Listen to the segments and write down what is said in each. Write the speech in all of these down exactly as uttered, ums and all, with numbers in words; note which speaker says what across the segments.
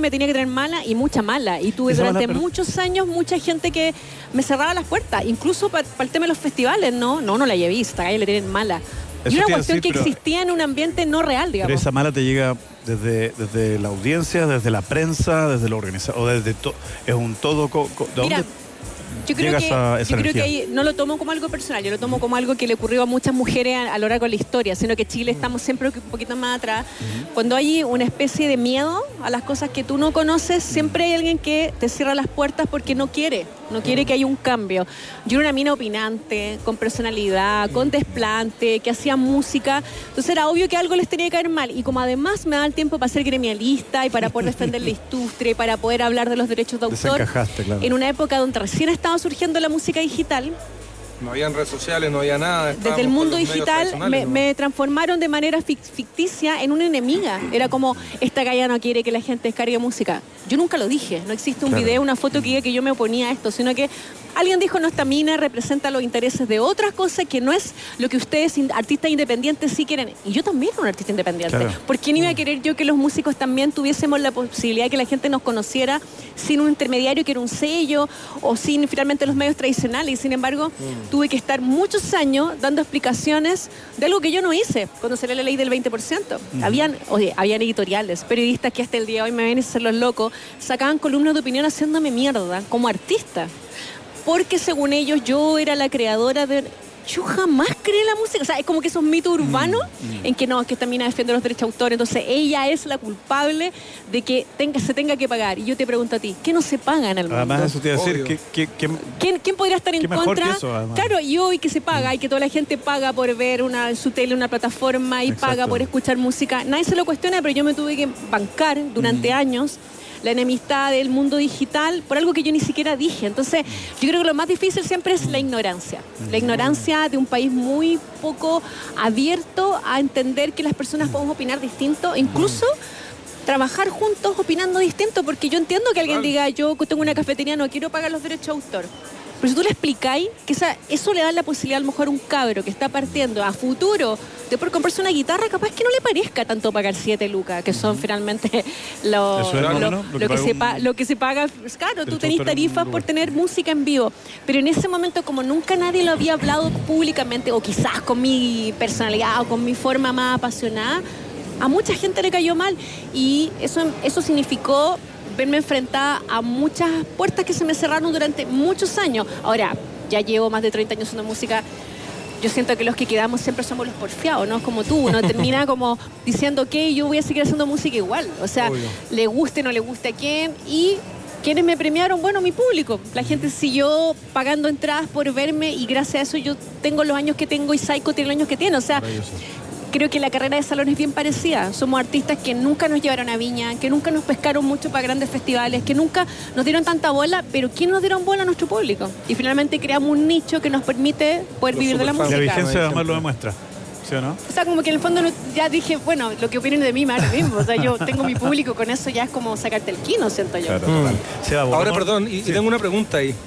Speaker 1: me tenía que tener mala y mucha mala. Y tuve durante mala, muchos años mucha gente que me cerraba las puertas, incluso para pa el tema de los festivales, ¿no? No, no la llevé vista, ahí le tienen mala. Eso y una cuestión decir, que existía en un ambiente no real, digamos.
Speaker 2: Pero esa mala te llega desde, desde la audiencia, desde la prensa, desde la organización, o desde todo, es un todo... Co, co, ¿de
Speaker 1: Mira,
Speaker 2: dónde
Speaker 1: yo creo, que,
Speaker 2: esa, esa
Speaker 1: yo creo que ahí no lo tomo como algo personal, yo lo tomo como algo que le ocurrió a muchas mujeres a, a lo largo de la historia, sino que Chile estamos siempre un poquito más atrás. Uh-huh. Cuando hay una especie de miedo a las cosas que tú no conoces, siempre hay alguien que te cierra las puertas porque no quiere, no quiere que haya un cambio. Yo era una mina opinante, con personalidad, con desplante, que hacía música, entonces era obvio que algo les tenía que caer mal, y como además me daba el tiempo para ser gremialista y para poder defender la industria y para poder hablar de los derechos de autor,
Speaker 2: claro.
Speaker 1: En una época donde recién estaba surgiendo la música digital.
Speaker 3: No había redes sociales, no había nada.
Speaker 1: Desde el mundo digital me, ¿no? me transformaron de manera ficticia en una enemiga. Era como, esta galla no quiere que la gente descargue música. Yo nunca lo dije, no existe un claro. video, una foto que diga que yo me oponía a esto, sino que alguien dijo, no, esta mina representa los intereses de otras cosas que no es lo que ustedes, artistas independientes, sí quieren. Y yo también era un artista independiente. Claro. ¿Por qué no iba a querer yo que los músicos también tuviésemos la posibilidad de que la gente nos conociera sin un intermediario que era un sello o sin finalmente los medios tradicionales? Y sin embargo, mm. tuve que estar muchos años dando explicaciones de algo que yo no hice cuando salió la ley del veinte por ciento. Mm. Habían, oye, habían editoriales, periodistas que hasta el día de hoy me ven a ser los locos, sacaban columnas de opinión haciéndome mierda como artista. Porque según ellos yo era la creadora de... Yo jamás creé la música. O sea, es como que esos mitos urbanos mm, mm. en que no, es que esta mina defiende los derechos de autor, entonces ella es la culpable de que tenga, se tenga que pagar. Y yo te pregunto a ti, ¿qué no se paga en el mundo?
Speaker 2: Además eso te iba a decir, ¿qué, qué, qué,
Speaker 1: ¿Quién, ¿quién podría estar en contra?
Speaker 2: Eso,
Speaker 1: claro, y hoy que se paga, mm. y que toda la gente paga por ver una, en su tele una plataforma y Exacto. paga por escuchar música. Nadie se lo cuestiona, pero yo me tuve que bancar durante mm. años la enemistad del mundo digital por algo que yo ni siquiera dije. Entonces, yo creo que lo más difícil siempre es la ignorancia. La ignorancia de un país muy poco abierto a entender que las personas podemos opinar distinto, incluso trabajar juntos opinando distinto, porque yo entiendo que alguien diga, yo tengo una cafetería, no quiero pagar los derechos de autor. Pero si tú le explicáis que esa, eso le da la posibilidad a lo mejor a un cabro que está partiendo a futuro de por comprarse una guitarra, capaz que no le parezca tanto pagar siete lucas, que son finalmente lo,
Speaker 2: Eso es
Speaker 1: lo,
Speaker 2: bueno,
Speaker 1: lo,
Speaker 2: ¿no?
Speaker 1: lo,
Speaker 2: lo,
Speaker 1: que
Speaker 2: que
Speaker 1: se pa, lo que se paga. Claro, tú tenés tarifas por tener música en vivo, pero en ese momento, como nunca nadie lo había hablado públicamente, o quizás con mi personalidad o con mi forma más apasionada, a mucha gente le cayó mal, y eso, eso significó verme enfrentada a muchas puertas que se me cerraron durante muchos años. Ahora, ya llevo más de treinta años haciendo música. Yo siento que los que quedamos siempre somos los porfiados, ¿no? Como tú, uno termina como diciendo, ok, yo voy a seguir haciendo música igual. O sea, Obvio. le guste, no le guste a quién. Y quienes me premiaron, bueno, mi público. La gente siguió pagando entradas por verme, y gracias a eso yo tengo los años que tengo y Psycho tiene los años que tiene. O sea, creo que la carrera de Salón es bien parecida. Somos artistas que nunca nos llevaron a Viña, que nunca nos pescaron mucho para grandes festivales, que nunca nos dieron tanta bola, pero ¿quién nos dieron bola? A nuestro público. Y finalmente creamos un nicho que nos permite poder Los vivir de la música.
Speaker 2: La vigencia además lo demuestra, ¿sí o no?
Speaker 1: O sea, como que en el fondo ya dije, bueno, lo que opinen de mí me da lo mismo. O sea, yo tengo mi público, con eso ya es como sacarte el quino, siento yo.
Speaker 2: Claro, mm. sí,
Speaker 3: Ahora, perdón, y, sí. y tengo una pregunta ahí.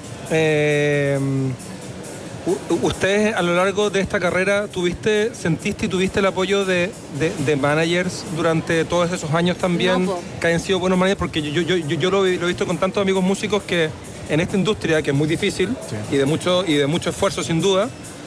Speaker 3: Eh... Ustedes a lo largo de esta carrera tuviste, sentiste y tuviste el apoyo de, de, de managers durante todos esos años también, no, que hayan sido buenos managers, porque yo, yo, yo, yo lo, he, lo he visto con tantos amigos músicos que en esta industria, que es muy difícil sí. y, de mucho, y de mucho esfuerzo sin duda,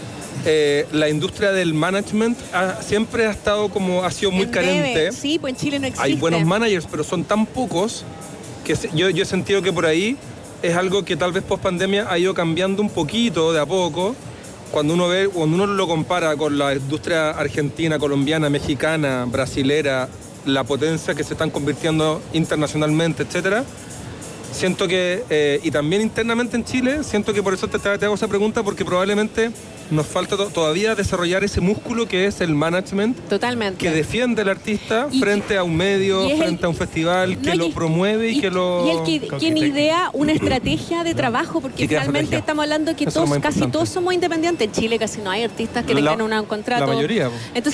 Speaker 3: eh, la industria del management ha, siempre ha estado como, ha sido muy carente.
Speaker 1: Sí, pues en Chile no existe.
Speaker 3: Hay buenos managers, pero son tan pocos que yo, yo he sentido que por ahí es algo que tal vez post pandemia ha ido cambiando un poquito de a poco. Cuando uno ve, cuando uno lo compara con la industria argentina, colombiana, mexicana, brasilera, la potencia que se están convirtiendo internacionalmente, etcétera, siento que, eh, y también internamente en Chile, siento que por eso te, te hago esa pregunta, porque probablemente nos falta to- todavía desarrollar ese músculo que es el management.
Speaker 1: Totalmente.
Speaker 3: Que defiende al artista y, frente a un medio, frente el, a un festival, no, que y, lo promueve y, y que lo...
Speaker 1: Y el que quien idea una estrategia de trabajo, porque realmente estamos hablando que todos, casi todos somos independientes. En Chile casi no hay artistas que la, tengan un contrato.
Speaker 3: La mayoría.
Speaker 1: Entonces,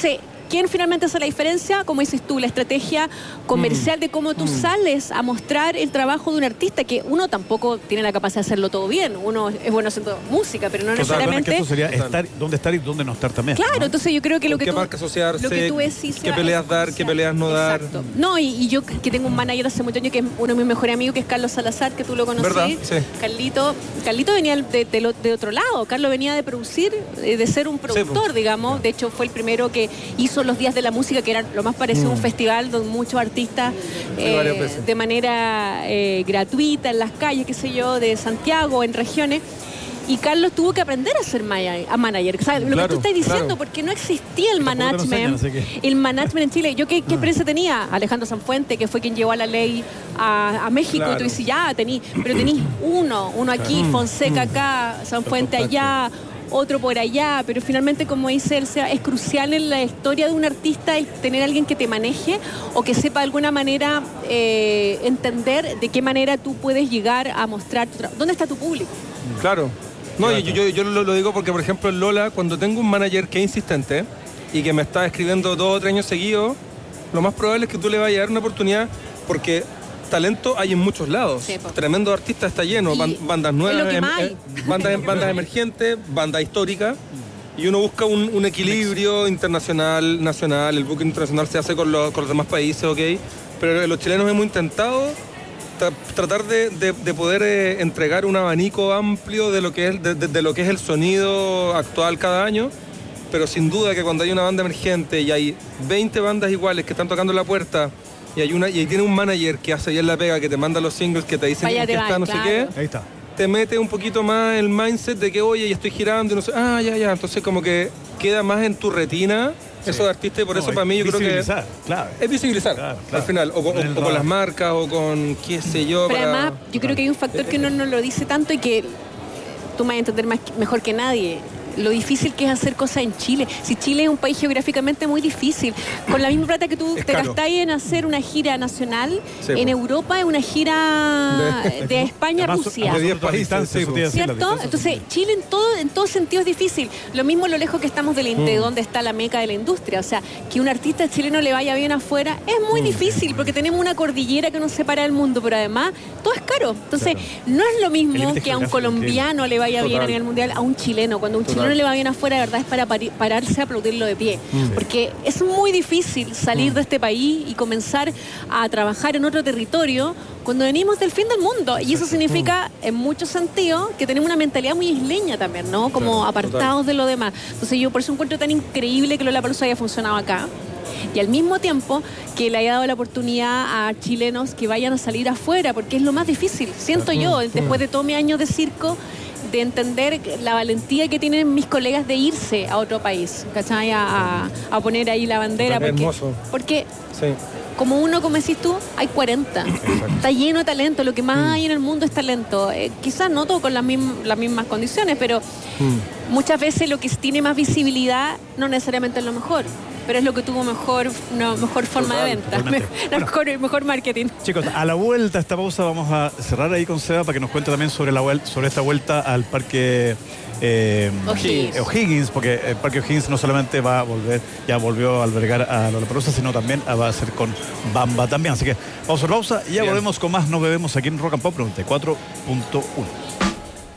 Speaker 1: ¿quién finalmente hace la diferencia? Como dices tú, la estrategia comercial mm. de cómo tú mm. sales a mostrar el trabajo de un artista, que uno tampoco tiene la capacidad de hacerlo todo bien. Uno es bueno haciendo música, pero no Total, necesariamente...
Speaker 2: Bueno, es que eso sería estar, dónde estar y dónde no estar también.
Speaker 1: Claro,
Speaker 2: ¿no?
Speaker 1: entonces yo creo que lo que,
Speaker 3: qué
Speaker 1: tú,
Speaker 3: marca asociarse,
Speaker 1: lo que tú decís...
Speaker 3: Qué peleas dar, qué peleas no dar.
Speaker 1: Exacto. No, y, y yo que tengo un manager hace muchos años que es uno de mis mejores amigos, que es Carlos Salazar, que tú lo conocí.
Speaker 3: ¿Verdad? Sí.
Speaker 1: Carlito, Carlito venía de, de, lo, de otro lado. Carlos venía de producir, de ser un productor, sí, digamos. De hecho, fue el primero que hizo los Días de la Música, que era lo más parecido mm. a un festival donde muchos artistas eh, de manera eh, gratuita en las calles, qué sé yo, de Santiago, en regiones. Y Carlos tuvo que aprender a ser a manager. O sea, lo claro, que tú estás diciendo, claro. porque no existía el management. No sé el management en Chile. ¿Yo qué, qué experiencia tenía? Alejandro Sanfuente, que fue quien llevó a la ley a, a México. Claro. Tú dices, ya, tení, pero tenís uno, uno aquí, claro. Fonseca acá, Sanfuente allá, otro por allá, pero finalmente, como dice él, sea, es crucial en la historia de un artista el tener a alguien que te maneje o que sepa de alguna manera eh, entender de qué manera tú puedes llegar a mostrar tu ¿dónde está tu público?
Speaker 3: Claro. No, yo, yo, yo lo, lo digo porque, por ejemplo, en Lola, cuando tengo un manager que es insistente y que me está escribiendo dos o tres años seguidos, lo más probable es que tú le vayas a dar una oportunidad, porque talento hay en muchos lados. Sí, pues. Tremendo artista está lleno, y bandas nuevas, em, eh, bandas, bandas emergentes, bandas históricas, y uno busca un, un equilibrio internacional, nacional. El booking internacional se hace con los, con los demás países, ok, pero los chilenos hemos intentado tratar de, de, de poder eh, entregar un abanico amplio de lo que es de, de, de lo que es el sonido actual cada año, pero sin duda que cuando hay una banda emergente y hay veinte bandas iguales que están tocando la puerta y hay una y tiene un manager que hace bien la pega, que te manda los singles, que te dicen que está, no claro. sé qué,
Speaker 2: ahí está.
Speaker 3: Te mete un poquito más el mindset de que oye, ya estoy girando y no sé, ah, ya, ya, entonces como que queda más en tu retina. Sí. Eso de artista, y por no, eso para mí yo creo que
Speaker 2: claro.
Speaker 3: es visibilizar, claro, claro. al final, o, o, o con las marcas, o con qué sé yo.
Speaker 1: Pero
Speaker 3: para...
Speaker 1: además, yo creo que hay un factor que uno no lo dice tanto y que tú me vas a entender más, mejor que nadie. Lo difícil que es hacer cosas en Chile. Si Chile es un país geográficamente muy difícil, con la misma plata que tú es te gastáis en hacer una gira nacional, sí, en Europa es una gira de, de España a Rusia.
Speaker 3: De diez países, sí,
Speaker 1: ¿cierto? Entonces, Chile en todo, en todo sentido es difícil. Lo mismo lo lejos que estamos de, la, mm. de donde está la meca de la industria. O sea, que un artista chileno le vaya bien afuera es muy mm. difícil, porque tenemos una cordillera que nos separa del mundo, pero además todo es caro. Entonces, claro. no es lo mismo que a un colombiano le vaya Total. bien a nivel mundial, a un chileno. Cuando un Total. chileno no le va bien afuera, de verdad es para pararse a aplaudirlo de pie, mm. porque es muy difícil salir mm. de este país y comenzar a trabajar en otro territorio cuando venimos del fin del mundo, y eso significa mm. en muchos sentidos que tenemos una mentalidad muy isleña también, ¿no? Como claro, apartados total. de lo demás. Entonces yo por eso encuentro tan increíble que Lollapalooza haya funcionado acá, y al mismo tiempo que le haya dado la oportunidad a chilenos que vayan a salir afuera, porque es lo más difícil, siento mm. yo, después de todos mis años de circo, de entender la valentía que tienen mis colegas de irse a otro país, ¿cachai? A, a, a poner ahí la bandera. Porque,
Speaker 3: hermoso.
Speaker 1: porque
Speaker 3: sí.
Speaker 1: como uno, como decís tú, hay cuarenta. Exacto. Está lleno de talento. Lo que más mm. hay en el mundo es talento. Eh, quizás no todo con las, mism las mismas condiciones, pero mm. muchas veces lo que tiene más visibilidad no necesariamente es lo mejor, pero es lo que tuvo mejor, una mejor forma Total, de venta, me, bueno, mejor, mejor marketing.
Speaker 2: Chicos, a la vuelta a esta pausa vamos a cerrar ahí con Seba para que nos cuente también sobre, la, sobre esta vuelta al parque eh,
Speaker 1: O'Higgins.
Speaker 2: O'Higgins, porque el parque O'Higgins no solamente va a volver, ya volvió a albergar a Lollapalooza, sino también va a ser con Bamba también. Así que vamos a la pausa y ya Bien. volvemos con más No Bebemos aquí en Rock and Pop noventa y cuatro punto uno.